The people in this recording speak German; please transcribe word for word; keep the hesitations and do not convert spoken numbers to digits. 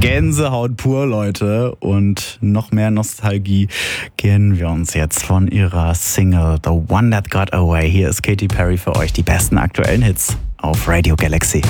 Gänsehaut pur, Leute. Und noch mehr Nostalgie gönnen wir uns jetzt von ihrer Single The One That Got Away. Hier ist Katy Perry für euch, die besten aktuellen Hits auf Radio Galaxy.